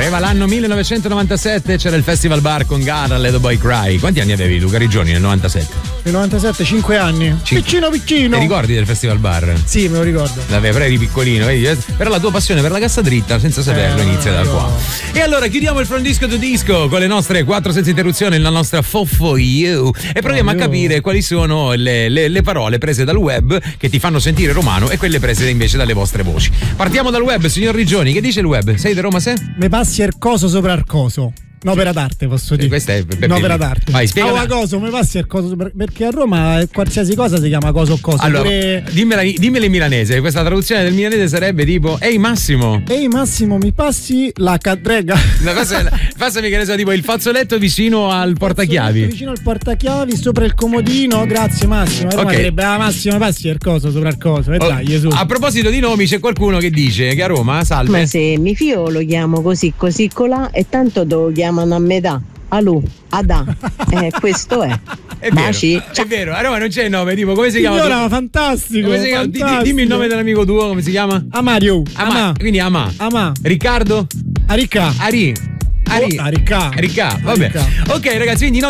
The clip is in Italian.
Era l'anno 1997, c'era il Festival Bar con Gara, Let the Boy Cry. Quanti anni avevi tu, Carigioni, nel 97? Nel 97, 5 anni. Piccino. Ti ricordi del Festival Bar? Sì, me lo ricordo. Però eri piccolino, vedi? Però la tua passione per la cassa dritta, senza saperlo, inizia da qua. E allora chiudiamo il From Disco to Disco con le nostre 4 senza interruzione, la nostra For You, e proviamo a capire quali sono le parole prese dal web che ti fanno sentire romano e quelle prese invece dalle vostre voci. Partiamo dal web, signor Rigioni. Che dice il web? Sei di Roma, se? Me passi Ercoso sopra Arcoso. Un'opera d'arte, posso dire. Questa è un'opera d'arte. Vai, spiega. Coso, mi passi Ercoso perché a Roma qualsiasi cosa si chiama coso o cosa. Allora, pure... dimmela in milanese. Questa traduzione del milanese sarebbe tipo: ehi Massimo, mi passi la cadrega. Passami, che ne so, tipo il fazzoletto vicino al portachiavi. Vicino al portachiavi, sopra il comodino. Grazie Massimo. Roma direbbe: Massimo, passi Ercoso sopra Arcoso. E dai, Gesù. A proposito di nomi, c'è qualcuno che dice che a Roma, salve. Ma se mi fio lo chiamo così colà e tanto lo chiamano a metà. Alù, Adà, questo è. È vero, a Roma non c'è il nome, tipo come si chiama? Signora, fantastico. Come si chiama? Dimmi il nome dell'amico tuo, come si chiama? Amario. Quindi Ama. Riccardo? Aricca. Ricca, vabbè. Ok, ragazzi, quindi